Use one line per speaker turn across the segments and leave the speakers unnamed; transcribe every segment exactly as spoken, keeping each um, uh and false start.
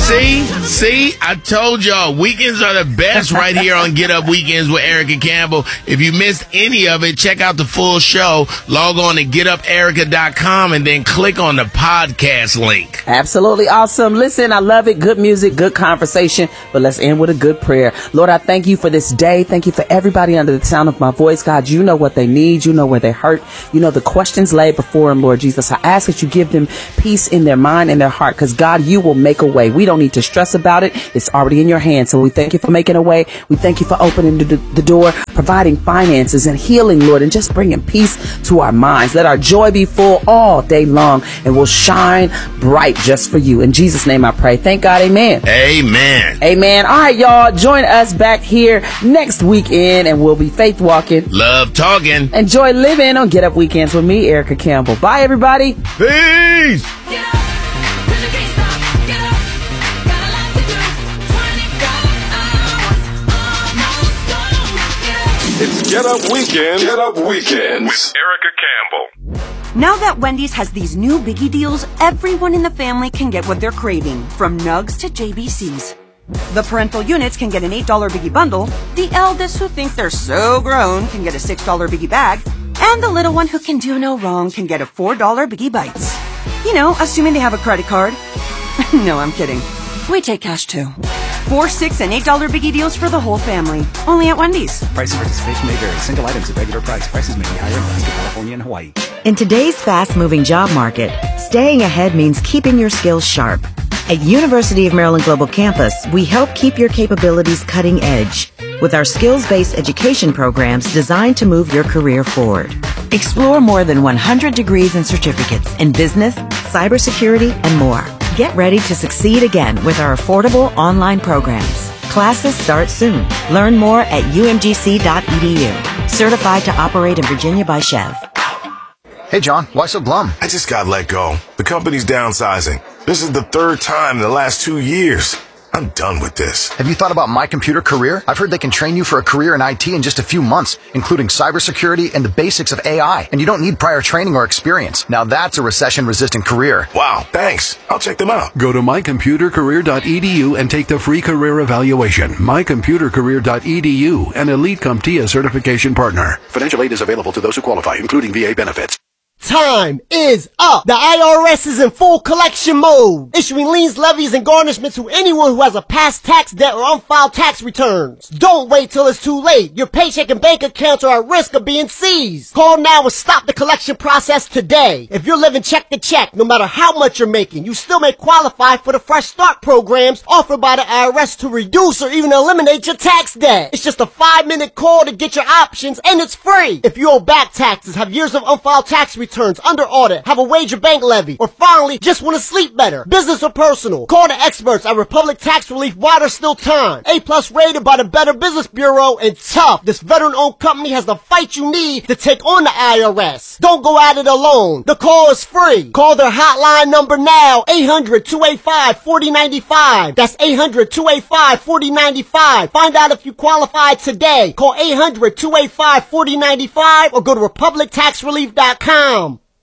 See? See? I told y'all, weekends are the best right here on Get Up Weekends with Erica Campbell. If you missed any of it, check out the full show. Log on to get up erica dot com and then click on the podcast link.
Absolutely awesome. Listen, I love it. Good music, good conversation. But let's end with a good prayer. Lord, I thank you for this day. Thank you for everybody under the sound of my voice. God, you know what they need. You know where they hurt. You know the questions laid before them, Lord Jesus. I ask that you give them peace in their mind and their heart, because God, you will make a way. We don't need to stress about it. It's already in your hands. So we thank you for making a way. We thank you for opening the, the door, providing finances and healing, Lord, and just bringing peace to our minds. Let our joy be full all day long, and we'll shine bright just for you. In Jesus' name I pray. Thank God. Amen.
Amen.
Amen. All right, y'all. Join us back here next weekend, and we'll be faith walking,
love talking,
enjoy living on Get Up Weekends with me, Erica Campbell. Bye, everybody.
Peace.
It's Get Up Weekend. Get Up Weekends with Erica Campbell.
Now that Wendy's has these new biggie deals, everyone in the family can get what they're craving, from nugs to J B Cs. The parental units can get an eight dollar biggie bundle, the eldest who think they're so grown can get a six dollar biggie bag, and the little one who can do no wrong can get a four dollar biggie bites. You know, assuming they have a credit card. No, I'm kidding. We take cash too. Four, six, and eight dollar biggie deals for the whole family. Only at Wendy's.
Price and participation may vary. Single items at regular price. Prices may be higher in Alaska, California, and Hawaii.
In today's fast-moving job market, staying ahead means keeping your skills sharp. At University of Maryland Global Campus, we help keep your capabilities cutting edge with our skills-based education programs designed to move your career forward. Explore more than one hundred degrees and certificates in business, cybersecurity, and more. Get ready to succeed again with our affordable online programs. Classes start soon. Learn more at u m g c dot e d u. Certified to operate in Virginia by Chev.
Hey, John, why so glum?
I just got let go. The company's downsizing. This is the third time in the last two years. I'm done with this.
Have you thought about My Computer Career? I've heard they can train you for a career in I T in just a few months, including cybersecurity and the basics of A I. And you don't need prior training or experience. Now that's a recession-resistant career.
Wow, thanks. I'll check them out.
Go to my computer career dot e d u and take the free career evaluation. my computer career dot e d u, an Elite CompTIA certification partner. Financial aid is available to those who qualify, including V A benefits.
Time is up. The I R S is in full collection mode, issuing liens, levies, and garnishments to anyone who has a past tax debt or unfiled tax returns. Don't wait till it's too late. Your paycheck and bank accounts are at risk of being seized. Call now and stop the collection process today. If you're living check to check, no matter how much you're making, you still may qualify for the Fresh Start programs offered by the I R S to reduce or even eliminate your tax debt. It's just a five-minute call to get your options, and it's free. If you owe back taxes, have years of unfiled tax returns, returns under audit, have a wage or bank levy, or finally just want to sleep better, business or personal, call the experts at Republic Tax Relief while there's still time. A plus rated by the Better Business Bureau, and tough. This veteran-owned company has the fight you need to take on the I R S. Don't go at it alone. The call is free. Call their hotline number now, eight hundred, two eight five, four oh nine five. That's eight hundred, two eight five, four oh nine five. Find out if you qualify today. Call eight hundred, two eight five, four oh nine five or go to republic tax relief dot com.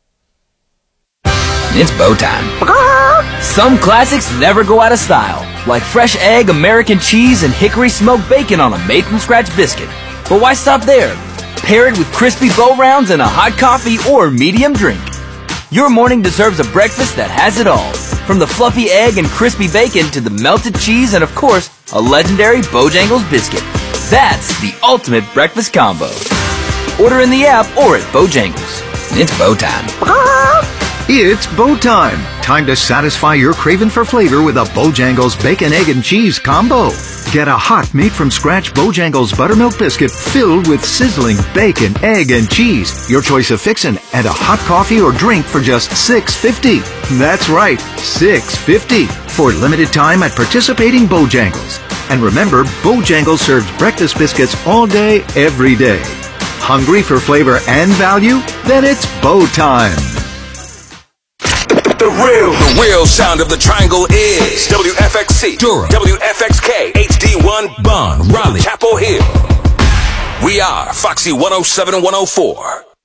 It's bow time. Some classics never go out of style, like fresh egg, American cheese, and hickory smoked bacon on a made-from-scratch biscuit. But why stop there? Pair it with crispy bow rounds and a hot coffee or medium drink. Your morning deserves a breakfast that has it all, from the fluffy egg and crispy bacon to the melted cheese and, of course, a legendary Bojangles biscuit. That's the ultimate breakfast combo. Order in the app or at Bojangles. It's bow time.
It's bow time. Time to satisfy your craving for flavor with a Bojangles bacon, egg, and cheese combo. Get a hot, made-from-scratch Bojangles buttermilk biscuit filled with sizzling bacon, egg, and cheese. Your choice of fixin', and a hot coffee or drink for just six fifty. That's right, six fifty. For limited time at participating Bojangles. And remember, Bojangles serves breakfast biscuits all day, every day. Hungry for flavor and value? Then it's bow time.
The real, the real sound of the triangle is W F X C, Durham, W F X K, H D one, Bond, Raleigh, Chapel Hill. We are Foxy one oh seven and one oh four.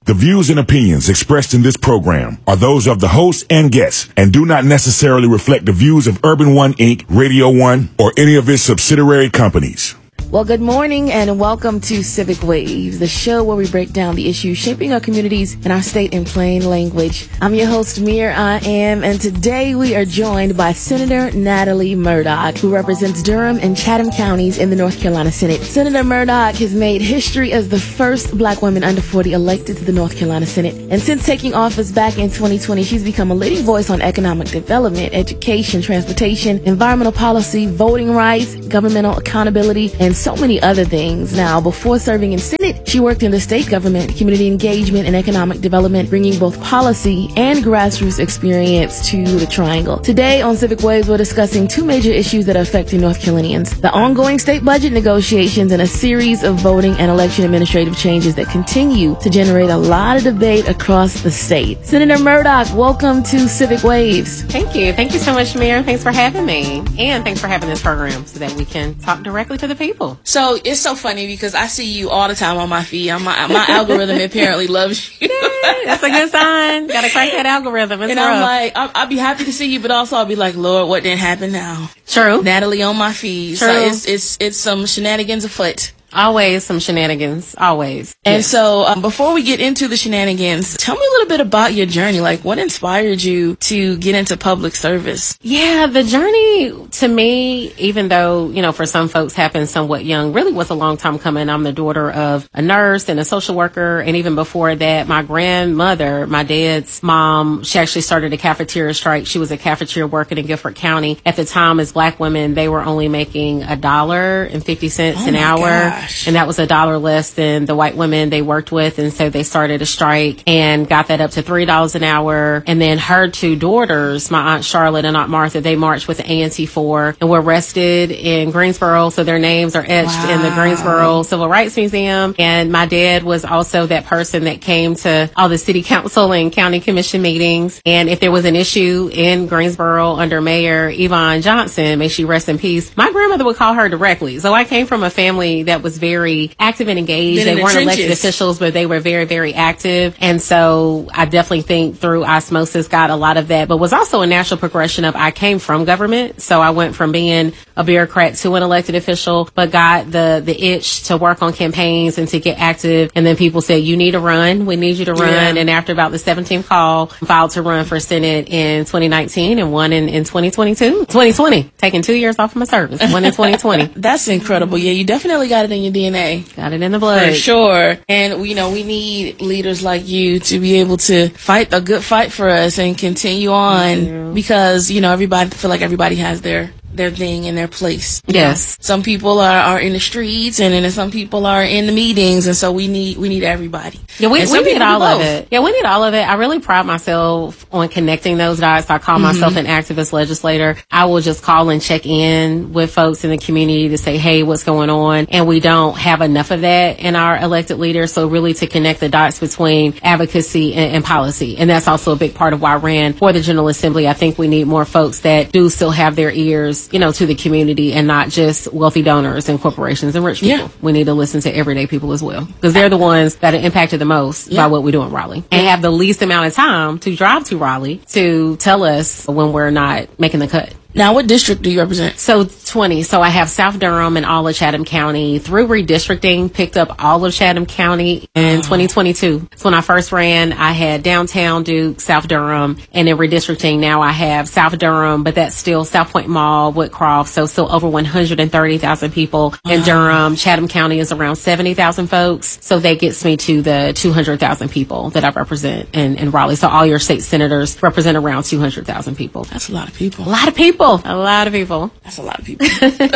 The views and opinions expressed in this program are those of the host and guests and do not necessarily reflect the views of Urban One Incorporated, Radio One, or any of its subsidiary companies.
Well, good morning and welcome to Civic Waves, the show where we break down the issues shaping our communities and our state in plain language. I'm your host, Mir I Am, and today we are joined by Senator Natalie Murdock, who represents Durham and Chatham counties in the North Carolina Senate. Senator Murdock has made history as the first black woman under forty elected to the North Carolina Senate. And since taking office back in twenty twenty, she's become a leading voice on economic development, education, transportation, environmental policy, voting rights, governmental accountability, and so many other things. Now, before serving in Senate, she worked in the state government, community engagement, and economic development, bringing both policy and grassroots experience to the Triangle. Today on Civic Waves, we're discussing two major issues that are affecting North Carolinians: the ongoing state budget negotiations and a series of voting and election administrative changes that continue to generate a lot of debate across the state. Senator Murdock, welcome to Civic Waves.
Thank you. Thank you so much, Mayor. Thanks for having me. And thanks for having this program so that we can talk directly to the people.
So it's so funny because I see you all the time on my feed. My, my algorithm apparently loves you.
Yay, that's a good sign. Gotta crack that algorithm. It's
and
rough.
I'm like, I'll, I'll be happy to see you, but also I'll be like, Lord, what didn't happen now?
True.
Natalie on my feed.
True.
So it's, it's, it's some shenanigans afoot.
Always some shenanigans. Always.
And
yes.
so um, before we get into the shenanigans, tell me a little bit about your journey. Like, what inspired you to get into public service?
Yeah, the journey to me, even though, you know, for some folks happened somewhat young, really was a long time coming. I'm the daughter of a nurse and a social worker. And even before that, my grandmother, my dad's mom, she actually started a cafeteria strike. She was a cafeteria worker in Guilford County. At the time, as black women, they were only making a dollar and fifty cents
oh
an hour.
God.
And that was a dollar less than the white women they worked with. And so they started a strike and got that up to three dollars an hour. And then her two daughters, my Aunt Charlotte and Aunt Martha, they marched with the A N C four and were arrested in Greensboro. So their names are etched wow. in the Greensboro Civil Rights Museum. And my dad was also that person that came to all the city council and county commission meetings. And if there was an issue in Greensboro under Mayor Yvonne Johnson, may she rest in peace, my grandmother would call her directly. So I came from a family that was very active and engaged. They the weren't trenches. elected officials, but they were very, very active. And so I definitely think through osmosis got a lot of that, but was also a natural progression of I came from government. So I went from being a bureaucrat to an elected official, but got the, the itch to work on campaigns and to get active. And then people said, you need to run. We need you to run. Yeah. And after about the seventeenth call, filed to run for Senate in twenty nineteen and won in, in twenty twenty-two, twenty twenty, taking two years off of my service, won in twenty twenty.
That's incredible. Yeah, you definitely got it in your D N A.
Got it in the blood.
For sure. And, you know, we need leaders like you to be able to fight a good fight for us and continue on yeah. because, you know, everybody feel like everybody has their their thing in their place.
Yes.
Know? Some people are, are in the streets and then some people are in the meetings, and so we need we need everybody.
Yeah, we, we need all of it. Yeah, we need all of it. I really pride myself on connecting those dots. I call mm-hmm. myself an activist legislator. I will just call and check in with folks in the community to say, hey, what's going on? And we don't have enough of that in our elected leaders. So really to connect the dots between advocacy and, and policy. And that's also a big part of why I ran for the General Assembly. I think we need more folks that do still have their ears, you know, to the community and not just wealthy donors and corporations and rich people. Yeah. We need to listen to everyday people as well, because they're the ones that are impacted the most yeah. by what we do in Raleigh and have the least amount of time to drive to Raleigh to tell us when we're not making the cut.
Now, what district do you represent?
So twenty. So I have South Durham and all of Chatham County. Through redistricting, picked up all of Chatham County in oh. twenty twenty-two. So when I first ran, I had downtown Duke, South Durham, and in redistricting now I have South Durham, but that's still South Point Mall, Woodcroft. So still over one hundred thirty thousand people in oh. Durham. Chatham County is around seventy thousand folks. So that gets me to the two hundred thousand people that I represent in, in Raleigh. So all your state senators represent around two hundred thousand people.
That's a lot of people.
A lot of people. A lot of people.
That's a lot of people.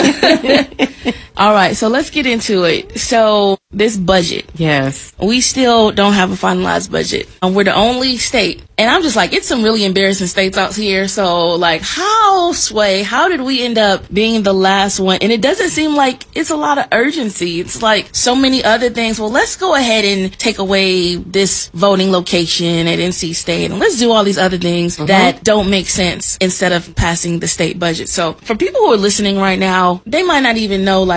All right, so let's get into it. So this budget.
Yes.
We still don't have a finalized budget. And we're the only state. And I'm just like, it's some really embarrassing states out here. So like, how, Sway, how did we end up being the last one? And it doesn't seem like it's a lot of urgency. It's like so many other things. Well, let's go ahead and take away this voting location at N C State. And let's do all these other things mm-hmm. that don't make sense instead of passing the state budget. So for people who are listening right now, they might not even know like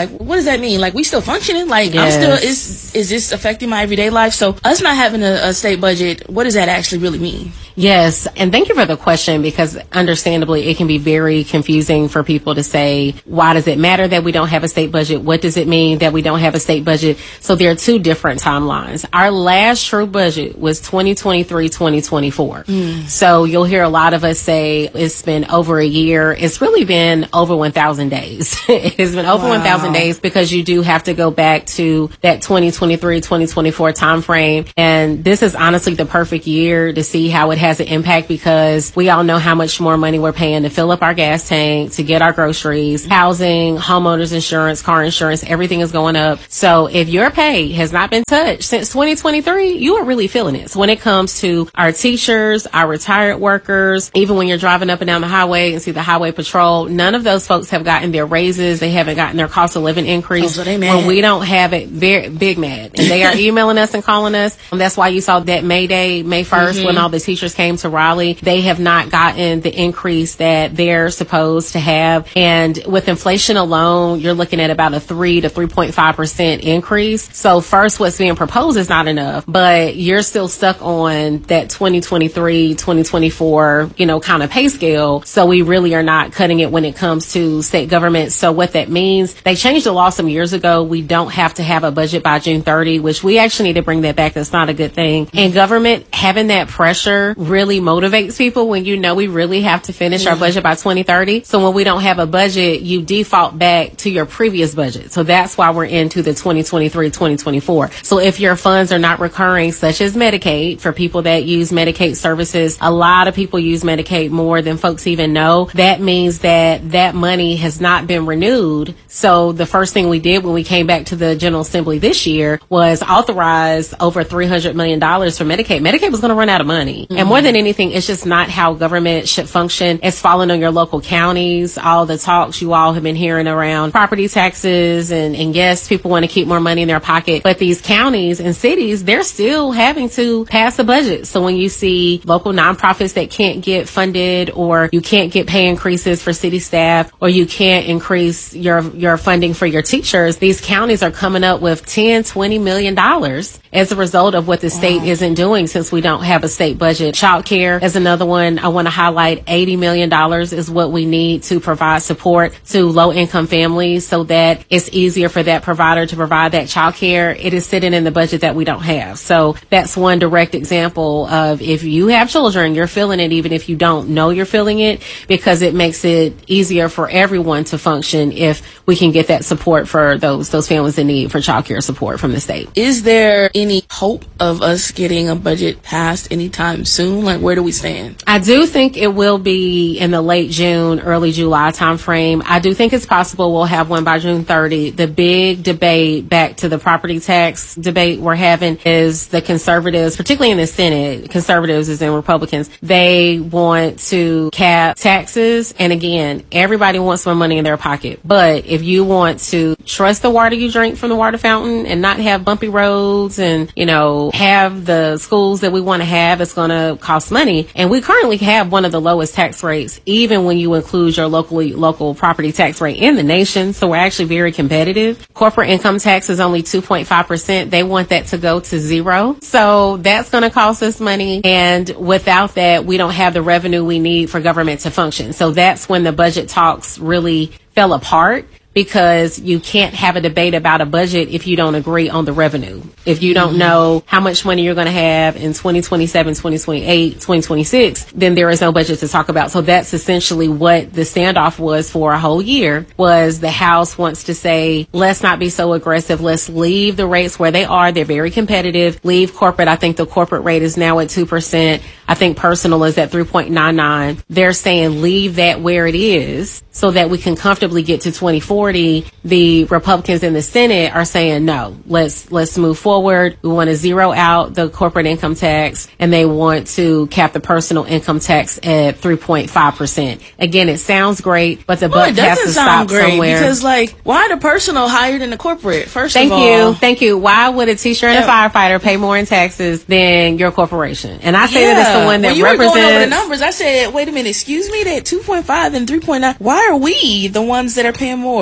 like, what does that mean? Like, we still functioning? Like,
Yes.
I'm still, is is this affecting my everyday life? So us not having a, a state budget, what does that actually really mean?
Yes, and thank you for the question, because understandably it can be very confusing for people to say, why does it matter that we don't have a state budget? What does it mean that we don't have a state budget? So there are two different timelines. Our last true budget was twenty twenty-three, twenty twenty-four.
Mm.
So you'll hear a lot of us say it's been over a year. It's really been over one thousand days. It's been over
Wow.
one thousand days, because you do have to go back to that twenty twenty-three, twenty twenty-four timeframe. And this is honestly the perfect year to see how it has an impact, because we all know how much more money we're paying to fill up our gas tank, to get our groceries, housing, homeowners insurance, car insurance, everything is going up. So if your pay has not been touched since twenty twenty-three, you are really feeling it. So when it comes to our teachers, our retired workers, even when you're driving up and down the highway and see the highway patrol, none of those folks have gotten their raises. They haven't gotten their cost of living increase.
Oh, so they mad.
When we don't have it, very big mad. And they are emailing us and calling us. And that's why you saw that May Day, May first,
Mhm.
when all the teachers came to Raleigh, they have not gotten the increase that they're supposed to have. And with inflation alone, you're looking at about a three to three point five percent increase. So first, what's being proposed is not enough, but you're still stuck on that twenty twenty-three, twenty twenty-four, you know, kind of pay scale. So we really are not cutting it when it comes to state government. So what that means, they changed the law some years ago. We don't have to have a budget by June thirtieth, which we actually need to bring that back. That's not a good thing. And government having that pressure really motivates people when you know we really have to finish our budget by twenty thirty. So when we don't have a budget, you default back to your previous budget. So that's why we're into the twenty twenty-three, twenty twenty-four. So if your funds are not recurring, such as Medicaid, for people that use Medicaid services, a lot of people use Medicaid more than folks even know. That means that that money has not been renewed. So the first thing we did when we came back to the General Assembly this year was authorize over three hundred million dollars for Medicaid. Medicaid was going to run out of money. Mm-hmm. And more than anything, it's just not how government should function. It's falling on your local counties. All the talks you all have been hearing around property taxes, and, and yes, people want to keep more money in their pocket. But these counties and cities, they're still having to pass a budget. So when you see local nonprofits that can't get funded, or you can't get pay increases for city staff, or you can't increase your, your funding for your teachers, these counties are coming up with ten, twenty million dollars as a result of what the state isn't doing, since we don't have a state budget. Child care is another one I want to highlight. eighty million dollars is what we need to provide support to low income families, so that it's easier for that provider to provide that child care. It is sitting in the budget that we don't have. So that's one direct example of, if you have children, you're feeling it, even if you don't know you're feeling it, because it makes it easier for everyone to function if we can get that support for those those families in need for child care support from the state.
Is there any hope of us getting a budget passed anytime soon? Like, where do we stand?
I do think it will be in the late June, early July timeframe. I do think it's possible we'll have one by June thirtieth. The big debate, back to the property tax debate we're having, is the conservatives, particularly in the Senate, conservatives as in Republicans, they want to cap taxes. And again, everybody wants more money in their pocket. But if you want to trust the water you drink from the water fountain and not have bumpy roads and, you know, have the schools that we want to have, it's going to cost money. And we currently have one of the lowest tax rates, even when you include your locally local property tax rate in the nation. So we're actually very competitive. Corporate income tax is only two point five percent. They want that to go to zero. So that's going to cost us money. And without that, we don't have the revenue we need for government to function. So that's when the budget talks really fell apart, because you can't have a debate about a budget if you don't agree on the revenue. If you don't know how much money you're going to have in twenty twenty-seven, twenty twenty-eight, twenty twenty-six, then there is no budget to talk about. So that's essentially what the standoff was for a whole year, was the House wants to say, let's not be so aggressive. Let's leave the rates where they are. They're very competitive. Leave corporate. I think the corporate rate is now at two percent. I think personal is at three point nine nine. They're saying leave that where it is so that we can comfortably get to twenty forty. The Republicans in the Senate are saying, no, let's let's move forward. We want to zero out the corporate income tax, and they want to cap the personal income tax at three point five percent. Again, it sounds great, but the
Well,
buck
it
has
doesn't
to
sound
stop
great
somewhere.
because, like, why the personal higher than the corporate? First
Thank
of
you.
all,
Thank you. Why would a teacher and a firefighter pay more in taxes than your corporation? And I say
yeah.
that as someone that
when you
represents.
were going over the numbers, I said, wait a minute, excuse me, that two point five and three point nine, why are we the ones that are paying more?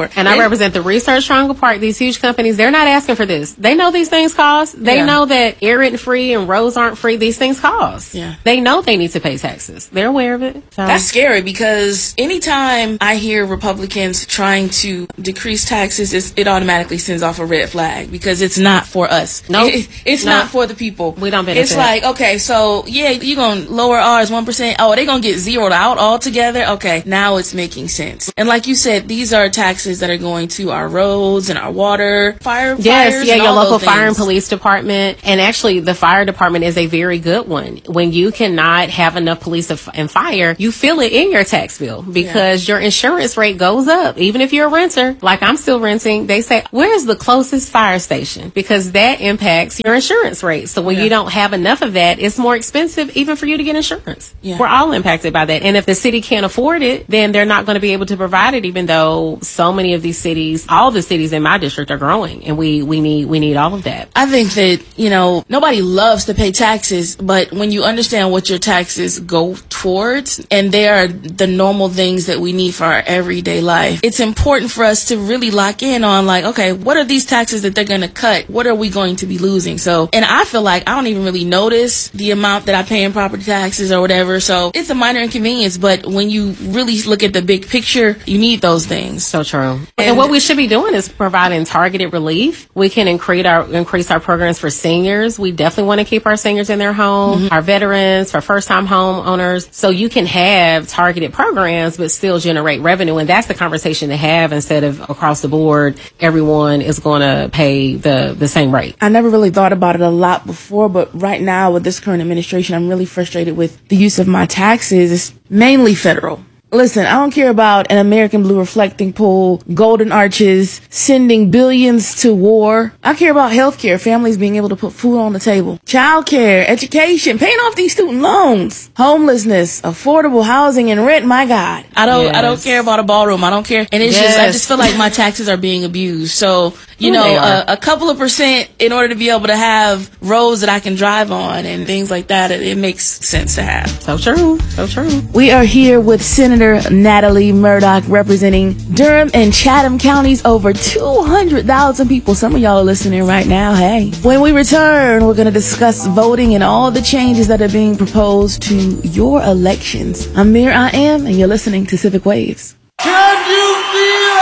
for.
And I represent the Research Triangle Park. These huge companies, they're not asking for this. They know these things cost. They
Yeah.
know that air isn't free and roads aren't free. These things cost.
Yeah.
They know they need to pay taxes. They're aware of it. So.
That's scary because anytime I hear Republicans trying to decrease taxes, it's, it automatically sends off a red flag because it's not for us.
No, nope.
it, it's
nope.
not for the people.
We don't benefit.
It's like, okay, so yeah, you're going to lower ours one percent. Oh, they're going to get zeroed out altogether. Okay, now it's making sense. And like you said, these are taxes that are going to our roads and our water, fire,
yes,
fires,
yeah,
and
your
all
local
those
fire and
things.
police department. And actually, the fire department is a very good one. When you cannot have enough police and fire, you feel it in your tax bill because your insurance rate goes up. Even if you're a renter, like I'm still renting, they say, where's the closest fire station? Because that impacts your insurance rate. So when
Yeah.
you don't have enough of that, it's more expensive even for you to get insurance.
Yeah.
We're all impacted by that. And if the city can't afford it, then they're not going to be able to provide it, even though so many of these cities, all the cities in my district are growing, and we, we need we need all of that.
I think that, you know, nobody loves to pay taxes, but when you understand what your taxes go towards, and they are the normal things that we need for our everyday life, it's important for us to really lock in on like, okay, what are these taxes that they're going to cut? What are we going to be losing? So, and I feel like I don't even really notice the amount that I pay in property taxes or whatever. So it's a minor inconvenience, but when you really look at the big picture, you need those things.
So true. And, and what we should be doing is providing targeted relief. We can increase our increase our programs for seniors. We definitely want to keep our seniors in their home, mm-hmm. our veterans, for first time homeowners. So you can have targeted programs, but still generate revenue. And that's the conversation to have instead of across the board, everyone is going to pay the, the same rate.
I never really thought about it a lot before, but right now with this current administration, I'm really frustrated with the use of my taxes. It's mainly federal. Listen, I don't care about an American Blue reflecting pool, golden arches, sending billions to war. I care about healthcare, families being able to put food on the table, childcare, education, paying off these student loans, homelessness, affordable housing, and rent. My God, I don't,
Yes.
I don't care about a ballroom. I don't care, and it's just, I
Yes.
just feel like my taxes are being abused. So, you
Ooh,
know,
they are.
a, a couple of percent in order to be able to have roads that I can drive on and things like that. It, it makes sense to have.
So true. So true.
We are here with Senator Natalie Murdock representing Durham and Chatham counties, over two hundred thousand people. Some of y'all are listening right now. Hey. When we return, we're going to discuss voting and all the changes that are being proposed to your elections. I'm Mir I Am, and you're listening to Civic Waves.
Can you feel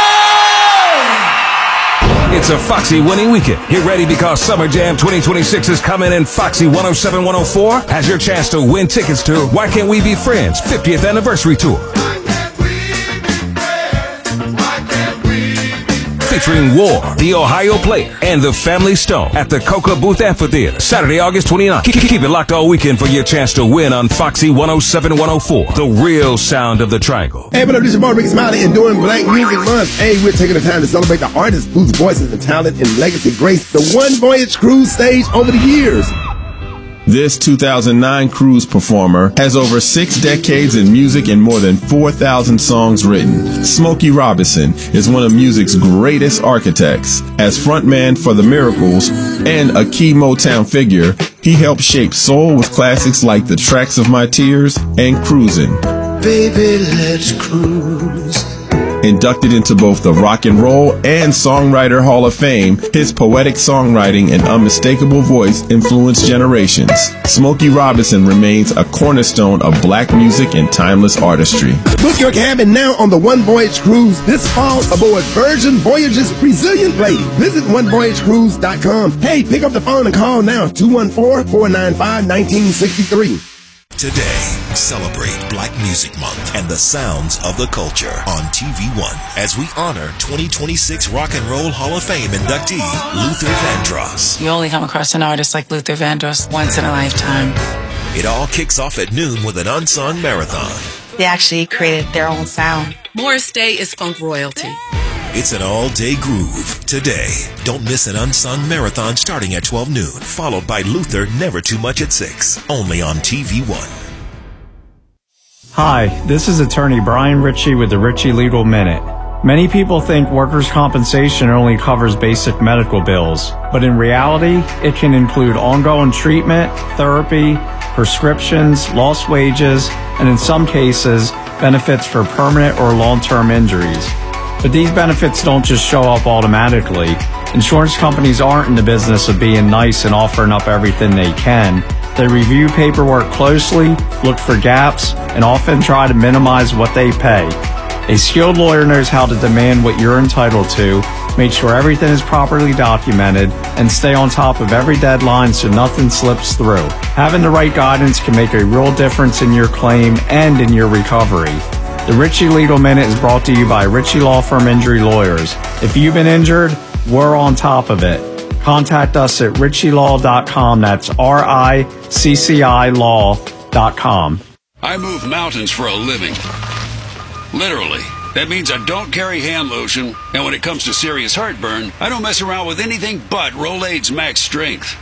It's a Foxy winning weekend. Get ready because Summer Jam twenty twenty-six is coming, and Foxy one oh seven one oh four has your chance to win tickets to Why Can't We Be Friends fiftieth Anniversary Tour. Featuring War, the Ohio Player, and the Family Stone at the Coca Booth Amphitheater, Saturday, August twenty-ninth. Keep, keep it locked all weekend for your chance to win on Foxy one oh seven one oh four, the real sound of the Triangle.
Hey, what up, this is your boy Ricky Smiley, and during Black Music Month, hey, we're taking the time to celebrate the artists whose voices and talent and legacy graced the One Voyage Cruise stage over the years.
This two thousand nine cruise performer has over six decades in music and more than four thousand songs written. Smokey Robinson is one of music's greatest architects. As frontman for The Miracles and a key Motown figure, he helped shape soul with classics like The Tracks of My Tears and Cruisin'.
Baby, let's cruise.
Inducted into both the Rock and Roll and Songwriter Hall of Fame, his poetic songwriting and unmistakable voice influenced generations. Smokey Robinson remains a cornerstone of black music and timeless artistry.
Book your cabin now on the One Voyage Cruise this fall aboard Virgin Voyages Resilient Lady. Visit one voyage cruise dot com. Hey, pick up the phone and call now, two one four, four nine five, one nine six three.
Today, celebrate Black Music Month and the sounds of the culture on T V One as we honor twenty twenty-six Rock and Roll Hall of Fame inductee Luther Vandross.
You only come across an artist like Luther Vandross once in a lifetime.
It all kicks off at noon with an unsung marathon.
They actually created their own sound.
Morris Day is funk royalty.
It's an all-day groove. Today, don't miss an unsung marathon starting at twelve noon, followed by Luther Never Too Much at six, only on T V One.
Hi, this is attorney Brian Ritchie with the Ritchie Legal Minute. Many people think workers' compensation only covers basic medical bills, but in reality, it can include ongoing treatment, therapy, prescriptions, lost wages, and in some cases, benefits for permanent or long-term injuries. But these benefits don't just show up automatically. Insurance companies aren't in the business of being nice and offering up everything they can. They review paperwork closely, look for gaps, and often try to minimize what they pay. A skilled lawyer knows how to demand what you're entitled to, make sure everything is properly documented, and stay on top of every deadline so nothing slips through. Having the right guidance can make a real difference in your claim and in your recovery. The Ritchie Legal Minute is brought to you by Ritchie Law Firm Injury Lawyers. If you've been injured, we're on top of it. Contact us at ritchie law dot com. That's R I C C I law dot com.
I move mountains for a living. Literally. That means I don't carry hand lotion, and when it comes to serious heartburn, I don't mess around with anything but Rolaids Max Strength.